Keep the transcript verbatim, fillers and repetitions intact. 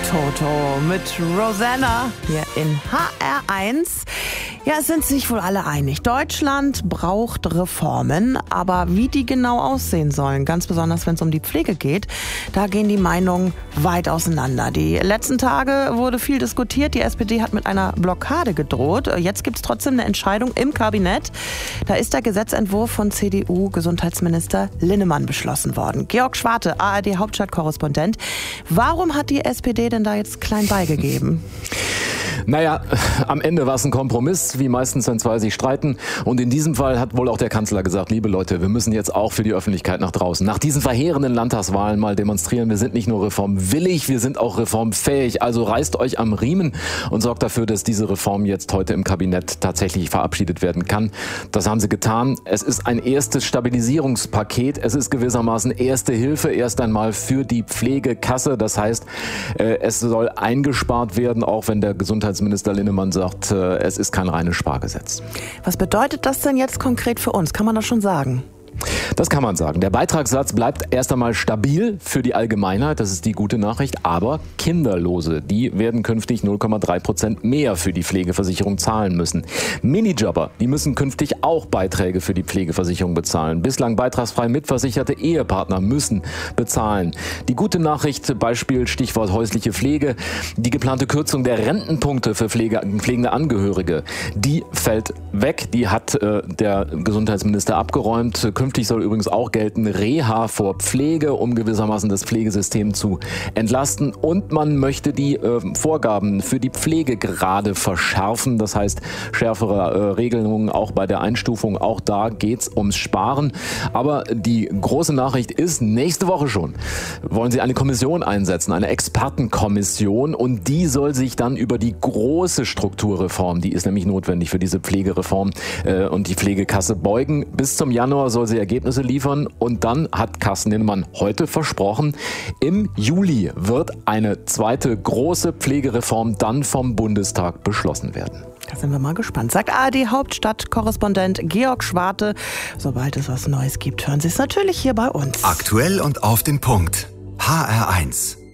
Toto mit Rosanna hier in H R eins. Ja, es sind sich wohl alle einig. Deutschland braucht Reformen, aber wie die genau aussehen sollen, ganz besonders wenn es um die Pflege geht, da gehen die Meinungen weit auseinander. Die letzten Tage wurde viel diskutiert. Die S P D hat mit einer Blockade gedroht. Jetzt gibt es trotzdem eine Entscheidung im Kabinett. Da ist der Gesetzentwurf von C D U-Gesundheitsminister Linnemann beschlossen worden. Georg Schwarte, A R D-Hauptstadtkorrespondent. Warum hat die S P D denn da jetzt klein beigegeben? Naja, am Ende war es ein Kompromiss, wie meistens, wenn zwei sich streiten. Und in diesem Fall hat wohl auch der Kanzler gesagt, liebe Leute, wir müssen jetzt auch für die Öffentlichkeit nach draußen, nach diesen verheerenden Landtagswahlen mal demonstrieren. Wir sind nicht nur reformwillig, wir sind auch reformfähig. Also reißt euch am Riemen und sorgt dafür, dass diese Reform jetzt heute im Kabinett tatsächlich verabschiedet werden kann. Das haben sie getan. Es ist ein erstes Stabilisierungspaket. Es ist gewissermaßen erste Hilfe erst einmal für die Pflegekasse. Das heißt, es soll eingespart werden, auch wenn der Gesundheitsminister Linnemann sagt, es ist kein reines Spargesetz. Was bedeutet das denn jetzt konkret für uns? Kann man das schon sagen? Das kann man sagen. Der Beitragssatz bleibt erst einmal stabil für die Allgemeinheit, das ist die gute Nachricht, aber Kinderlose, die werden künftig null Komma drei Prozent mehr für die Pflegeversicherung zahlen müssen. Minijobber, die müssen künftig auch Beiträge für die Pflegeversicherung bezahlen. Bislang beitragsfrei mitversicherte Ehepartner müssen bezahlen. Die gute Nachricht, Beispiel Stichwort häusliche Pflege, die geplante Kürzung der Rentenpunkte für Pflege, pflegende Angehörige, die fällt weg, die hat äh, der Gesundheitsminister abgeräumt. Künftig soll übrigens auch gelten Reha vor Pflege, um gewissermaßen das Pflegesystem zu entlasten. Und man möchte die äh, Vorgaben für die Pflegegrade verschärfen. Das heißt, schärfere äh, Regelungen auch bei der Einstufung. Auch da geht's ums Sparen. Aber die große Nachricht ist, nächste Woche schon wollen sie eine Kommission einsetzen, eine Expertenkommission. Und die soll sich dann über die große Strukturreform, die ist nämlich notwendig für diese Pflegereform äh, und die Pflegekasse beugen. Bis zum Januar soll sie Ergebnisse liefern und dann hat Carsten Linnemann heute versprochen, im Juli wird eine zweite große Pflegereform dann vom Bundestag beschlossen werden. Da sind wir mal gespannt. Sagt A R D-Hauptstadtkorrespondent Georg Schwarte. Sobald es was Neues gibt, hören Sie es natürlich hier bei uns. Aktuell und auf den Punkt. H R eins.